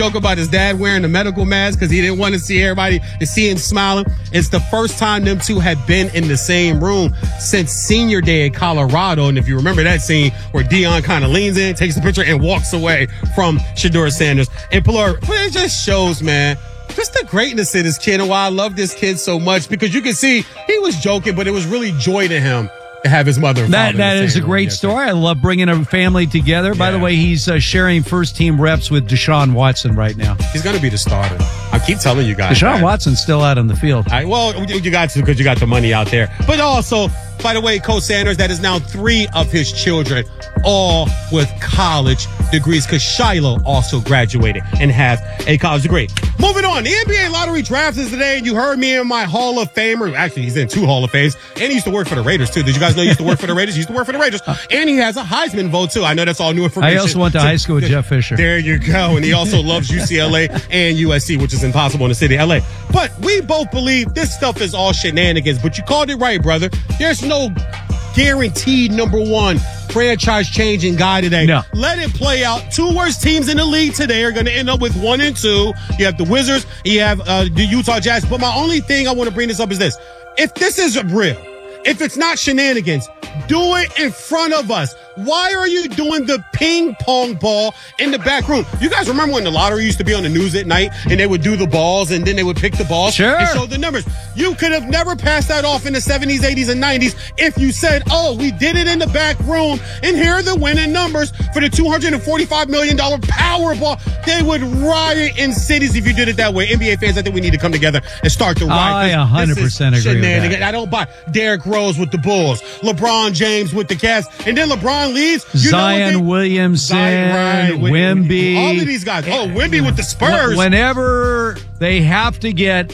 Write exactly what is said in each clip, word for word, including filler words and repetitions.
joke about his dad wearing the medical mask because he didn't want to see everybody to see him smiling. It's the first time them two had been in the same room since senior day in Colorado. And if you remember that scene where Deion kind of leans in, takes the picture, and walks away from Shedeur Sanders. And Pelor, it just shows, man, just the greatness of this kid and why I love this kid so much, because you can see he was joking, but it was really joy to him to have his mother and that father that in the is a same great room story. I love bringing a family together. Yeah. By the way, he's uh, sharing first team reps with Deshaun Watson right now. He's going to be the starter. I keep telling you guys. Deshaun that. Watson's still out on the field. I, well, you got to because you got the money out there. But also, by the way, Coach Sanders, that is now three of his children, all with college degrees, because Shiloh also graduated and has a college degree. Moving on, the N B A lottery draft is today, and you heard me in my Hall of Famer. Actually, he's in two Hall of Fames, and he used to work for the Raiders, too. Did you guys know he used to work for the Raiders? He used to work for the Raiders, and he has a Heisman vote, too. I know that's all new information. I also went to so, high school with Jeff Fisher. There you go, and he also loves U C L A and U S C, which is impossible in the city of L A. But we both believe this stuff is all shenanigans, but you called it right, brother. There's no guaranteed number one franchise changing guy today. No. Let it play out. Two worst teams in the league today are going to end up with one and two. You have the Wizards, you have uh, the Utah Jazz. But my only thing I want to bring this up is this. If this is real, if it's not shenanigans, do it in front of us. Why are you doing the ping pong ball in the back room? You guys remember when the lottery used to be on the news at night and they would do the balls and then they would pick the balls sure. and show the numbers? You could have never passed that off in the seventies, eighties, and nineties if you said, oh, we did it in the back room and here are the winning numbers for the two hundred forty-five million dollars Powerball. They would riot in cities if you did it that way. N B A fans, I think we need to come together and start to riot. I one hundred percent agree with that. I don't buy Derrick Rose with the Bulls, LeBron James with the Cavs, and then LeBron leaves. You Zion know they, Williamson, Zion, right, Wemby. All of these guys. Oh, Wemby with the Spurs. Whenever they have to get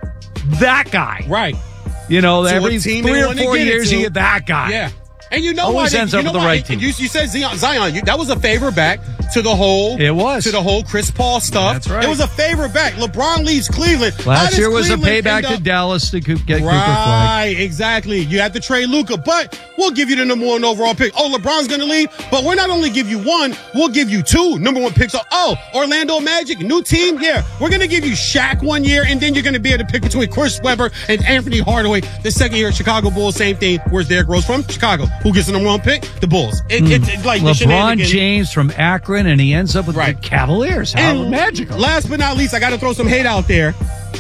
that guy. Right. You know, so every three or four years you get that guy. Yeah. And you know Always why? ends they, up you know with the why, right team. You, you said Zion. Zion you, that was a favor back to the whole. It was. To the whole Chris Paul stuff. That's right. It was a favor back. LeBron leaves Cleveland. Last year was Cleveland a payback to Dallas to get Cooper Flag. Right, exactly. You had to trade Luka, but we'll give you the number one overall pick. Oh, LeBron's going to leave, but we're not only give you one, we'll give you two number one picks. Oh, Orlando Magic, new team? Yeah, we're going to give you Shaq one year, and then you're going to be able to pick between Chris Webber and Anthony Hardaway. The second year, Chicago Bulls, same thing. Where's Derrick Rose from? Chicago. Who gets the number one pick? The Bulls. It, mm. it, it, like LeBron James from Akron, and he ends up with right. the Cavaliers. How and magical. Last but not least, I got to throw some hate out there.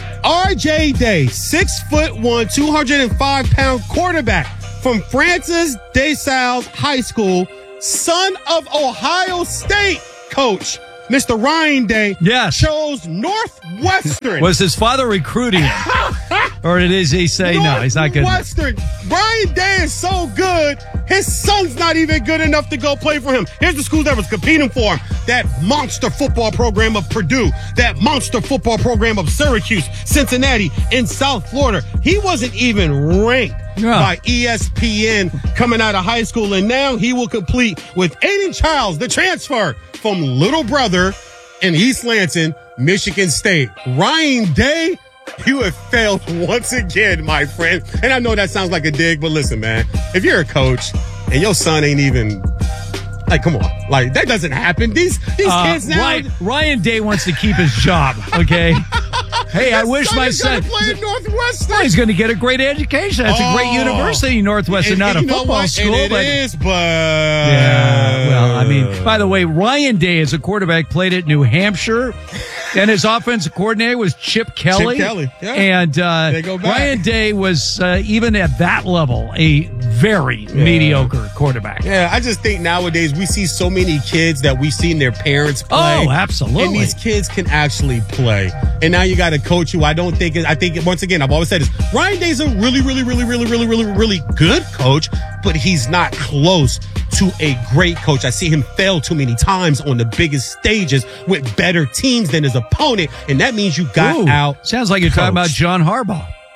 R J Day, six foot one, two hundred five pound quarterback from Francis De Sales High School, son of Ohio State coach Mister Ryan Day, yes. chose Northwestern. Was his father recruiting him? Or did he say no, he's not good? Northwestern. Ryan Day is so good, his son's not even good enough to go play for him. Here's the school that was competing for him. That monster football program of Purdue. That monster football program of Syracuse, Cincinnati, in South Florida. He wasn't even ranked yeah. by E S P N coming out of high school, and now he will complete with Aiden Childs, the transfer from Little Brother in East Lansing, Michigan State. Ryan Day, you have failed once again, my friend. And I know that sounds like a dig, but listen, man, if you're a coach and your son ain't even, like, come on, like, that doesn't happen. These these uh, kids now. Ryan, Ryan Day wants to keep his job, okay? Hey, I wish son my is son. Play at Northwestern. Well, he's going to get a great education. That's oh, a great university, Northwestern, and, not and a football what? school. And it but is, but yeah. Well, I mean, by the way, Ryan Day as a quarterback played at New Hampshire, and his offensive coordinator was Chip Kelly. Chip Kelly, yeah. And uh, they go back. Ryan Day was uh, even at that level a very yeah. mediocre quarterback. Yeah, I just think nowadays we see so many kids that we've seen their parents play. Oh, absolutely. And these kids can actually play. And now you got a coach who I don't think is, I think, once again, I've always said this, Ryan Day's a really, really, really, really, really, really, really good coach, but he's not close to a great coach. I see him fail too many times on the biggest stages with better teams than his opponent, and that means you got Ooh, out. Sounds like you're coached. talking about John Harbaugh.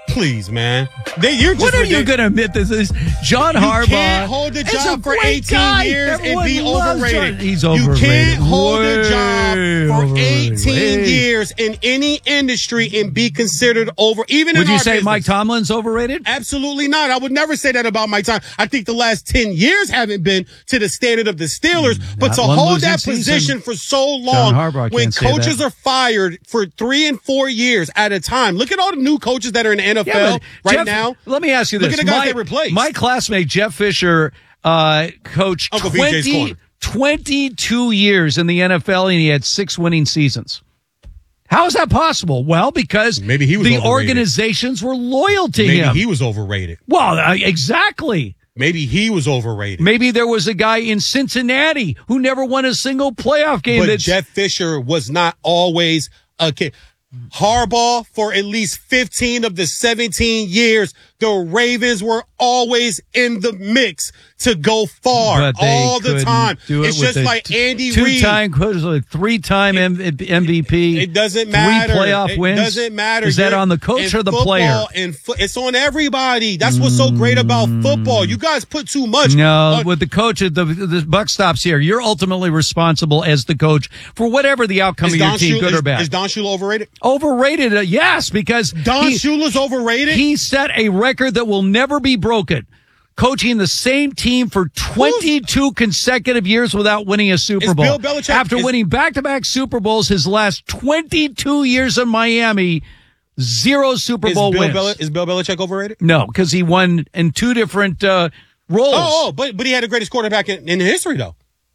Please, man. They, you're just What are you ridiculous. going to admit this is? John You Harbaugh can't hold the is job a for great eighteen guy. years and Everyone be loves overrated. John. He's You overrated. can't hold Way the job for overrated. eighteen Way. years in any industry and be considered over. Even in Would you our say business. Mike Tomlin's overrated? Absolutely not. I would never say that about Mike Tomlin. I think the last ten years haven't been to the standard of the Steelers, but Not to one hold losing that season. position for so long, Harbaugh when can't say coaches that. are fired for three and four years at a time. Look at all the new coaches that are in the N F L Yeah, but right Jeff, now. Let me ask you Look this. at the guys my, they replaced. My classmate, Jeff Fisher, uh, coached Uncle V J's twenty, corner. twenty-two years in the N F L, and he had six winning seasons. How is that possible? Well, because Maybe he was the overrated. organizations were loyal to Maybe him. he was overrated. well, uh, exactly. Maybe he was overrated. Maybe there was a guy in Cincinnati who never won a single playoff game. But that's, Jeff Fisher was not always a kid. Harbaugh, for at least fifteen of the seventeen years, the Ravens were always in the mix to go far but they all the couldn't time. do it It's with just a like t- Andy Reid. two-time, three-time M V P. It doesn't matter. Three playoff it wins. doesn't matter. Is that You're- on the coach in or the football, player? And fo- it's on everybody. That's what's so great about football. You guys put too much. No, on- with the coach, the the buck stops here. You're ultimately responsible as the coach for whatever the outcome is of your Don team, Shula, good is, or bad. is Don Shula overrated? Overrated, uh, yes, because Don he, Shula's overrated. he set a record that will never be broken. Coaching the same team for twenty-two consecutive years without winning a Super Is Bowl. Bill Belichick- After is- winning back-to-back Super Bowls, his last twenty-two years in Miami, zero Super is Bowl Bill wins. Bel- is Bill Belichick overrated? No, because he won in two different uh, roles. Oh, oh, but but he had the greatest quarterback in, in history, though.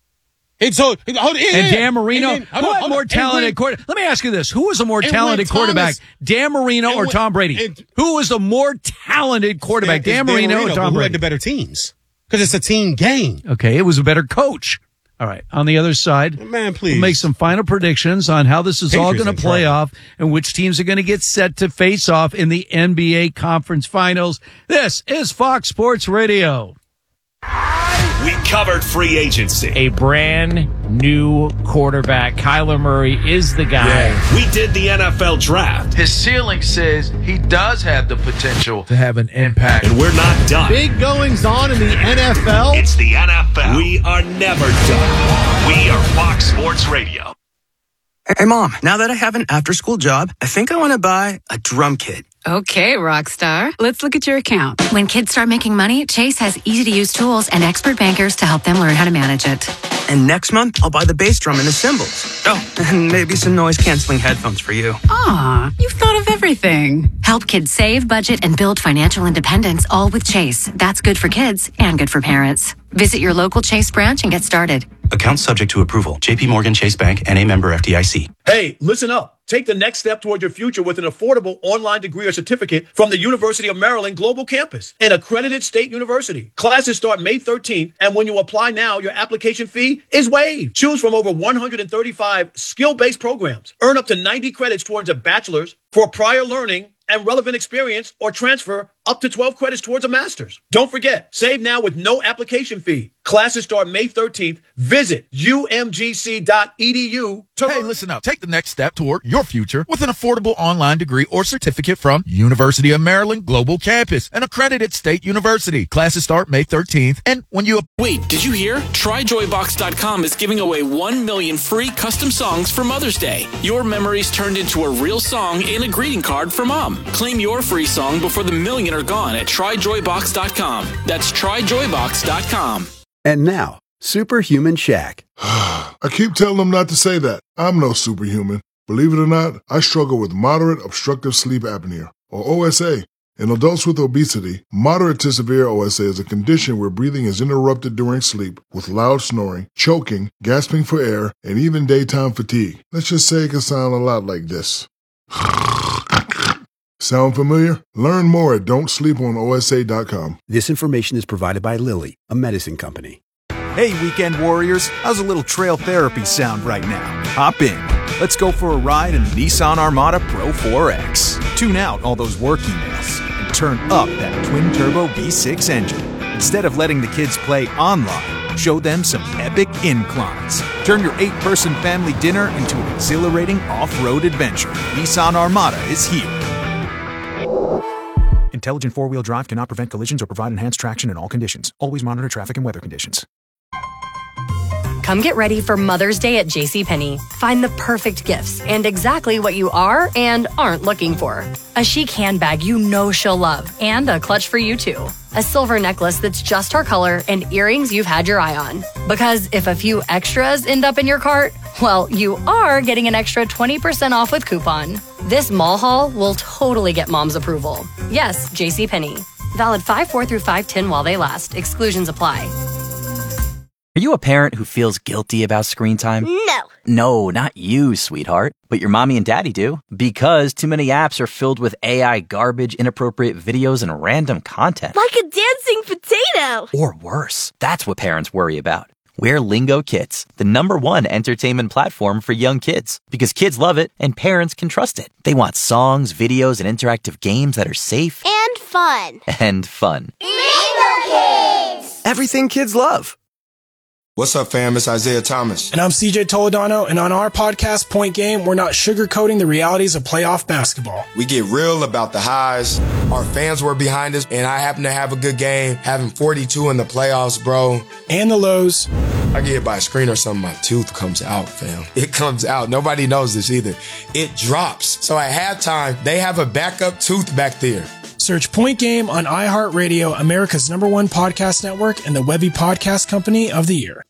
And so, hold, yeah, And yeah. Dan Marino, And then- hold who on, had hold more on. talented And quarterback? Let me ask you this: who was a more and talented when quarterback, Thomas- Dan Marino and or when- Tom Brady? and- Who was the more talented quarterback, It's Dan, Marino, or but Tom who Brady? had the better teams? Because it's a team game. Okay, it was a better coach. All right. On the other side, Man, please. we'll make some final predictions on how this is all Patriots going to in play trouble. off and which teams are going to get set to face off in the N B A Conference Finals. This is Fox Sports Radio. We covered free agency. A brand new quarterback. Kyler Murray is the guy. We did the N F L draft. His ceiling says he does have the potential to have an impact. And we're not done. Big goings on in the N F L. It's the N F L. We are never done. We are Fox Sports Radio. Hey, Mom, now that I have an after-school job, I think I want to buy a drum kit. Okay, Rockstar. Let's look at your account. When kids start making money, Chase has easy-to-use tools and expert bankers to help them learn how to manage it. And next month, I'll buy the bass drum and the cymbals. Oh, and maybe some noise-canceling headphones for you. Aw, you've thought of everything. Help kids save, budget, and build financial independence, all with Chase. That's good for kids and good for parents. Visit your local Chase branch and get started. Account subject to approval. J P Morgan Chase Bank and a member F D I C. Hey, listen up. Take the next step toward your future with an affordable online degree or certificate from the University of Maryland Global Campus, an accredited state university. Classes start May thirteenth, and when you apply now, your application fee is waived. Choose from over one hundred thirty-five skill-based programs. Earn up to ninety credits towards a bachelor's for prior learning and relevant experience, or transfer up to twelve credits towards a master's. Don't forget, save now with no application fee. Classes start May thirteenth. Visit U M G C dot E D U to Hey, listen up. Take the next step toward your future with an affordable online degree or certificate from University of Maryland Global Campus, an accredited state university. Classes start May thirteenth. And when you... Wait, did you hear? Try Joy Box dot com is giving away one million free custom songs for Mother's Day. Your memories turned into a real song in a greeting card for Mom. Claim your free song before the million are gone at Try Joy Box dot com. That's Try Joy Box dot com. And now, Superhuman Shaq. I keep telling them not to say that. I'm no superhuman. Believe it or not, I struggle with moderate obstructive sleep apnea, or O S A. In adults with obesity, moderate to severe O S A is a condition where breathing is interrupted during sleep with loud snoring, choking, gasping for air, and even daytime fatigue. Let's just say it can sound a lot like this. Sound familiar? Learn more at don't sleep on O S A dot com. This information is provided by Lilly, a medicine company. Hey, weekend warriors, how's a little trail therapy sound right now? Hop in. Let's go for a ride in the Nissan Armada Pro four X. Tune out all those work emails and turn up that twin-turbo V six engine. Instead of letting the kids play online, show them some epic inclines. Turn your eight-person family dinner into an exhilarating off-road adventure. Nissan Armada is here. Intelligent four-wheel drive cannot prevent collisions or provide enhanced traction in all conditions. Always monitor traffic and weather conditions. Come get ready for Mother's Day at JCPenney. Find the perfect gifts and exactly what you are and aren't looking for. A chic handbag you know she'll love and a clutch for you too. A silver necklace that's just her color and earrings you've had your eye on. Because if a few extras end up in your cart, well, you are getting an extra twenty percent off with coupon. This mall haul will totally get mom's approval. Yes, JCPenney. Valid five four through five ten while they last. Exclusions apply. Are you a parent who feels guilty about screen time? No. No, not you, sweetheart. But your mommy and daddy do. Because too many apps are filled with A I garbage, inappropriate videos, and random content. Like a dancing potato. Or worse. That's what parents worry about. We're Lingo Kids, the number one entertainment platform for young kids. Because kids love it and parents can trust it. They want songs, videos, and interactive games that are safe. And fun. And fun. Lingo Kids! Everything kids love. What's up, fam? It's Isaiah Thomas. And I'm C J Toledano, and on our podcast, Point Game, we're not sugarcoating the realities of playoff basketball. We get real about the highs. Our fans were behind us, and I happen to have a good game, having forty-two in the playoffs, bro. And the lows. I get hit by a screen or something, my tooth comes out, fam. It comes out. Nobody knows this either. It drops. So at halftime, they have a backup tooth back there. Search Point Game on iHeartRadio, America's number one podcast network, and the Webby Podcast Company of the Year.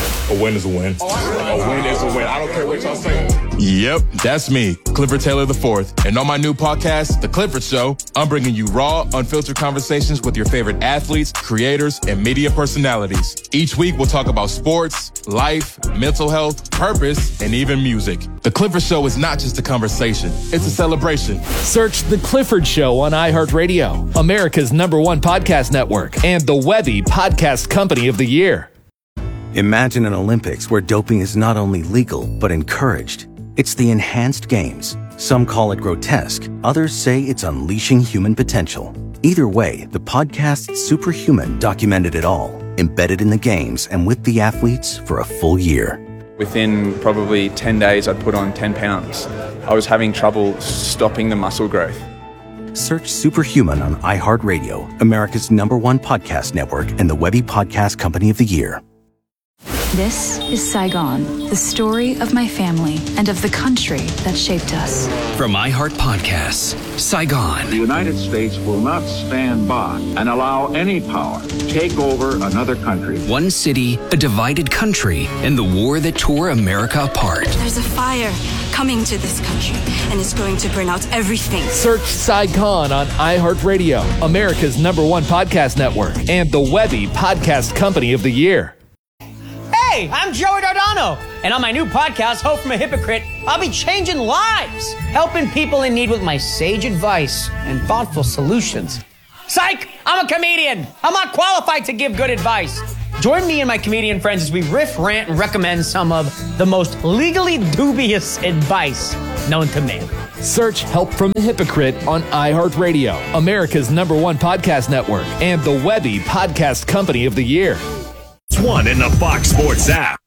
A win is a win. A win is a win. I don't care what y'all say. Yep, that's me, Clifford Taylor the fourth. And on my new podcast, The Clifford Show, I'm bringing you raw, unfiltered conversations with your favorite athletes, creators, and media personalities. Each week, we'll talk about sports, life, mental health, purpose, and even music. The Clifford Show is not just a conversation. It's a celebration. Search The Clifford Show on iHeartRadio, America's number one podcast network, and the Webby Podcast Company of the Year. Imagine an Olympics where doping is not only legal, but encouraged. It's the Enhanced Games. Some call it grotesque. Others say it's unleashing human potential. Either way, the podcast Superhuman documented it all, embedded in the games and with the athletes for a full year. Within probably ten days, I'd put on ten pounds. I was having trouble stopping the muscle growth. Search Superhuman on iHeartRadio, America's number one podcast network, and the Webby Podcast Company of the Year. This is Saigon, the story of my family and of the country that shaped us. From iHeart Podcasts, Saigon. The United States will not stand by and allow any power to take over another country. One city, a divided country, and the war that tore America apart. There's a fire coming to this country, and it's going to burn out everything. Search Saigon on iHeartRadio, America's number one podcast network, and the Webby Podcast Company of the Year. Hey, I'm Joey Dardano, and on my new podcast, Hope from a Hypocrite, I'll be changing lives, helping people in need with my sage advice and thoughtful solutions. Psych! I'm a comedian. I'm not qualified to give good advice. Join me and my comedian friends as we riff, rant, and recommend some of the most legally dubious advice known to man. Search Help from a Hypocrite on iHeartRadio, America's number one podcast network, and the Webby Podcast Company of the Year. One in the Fox Sports app.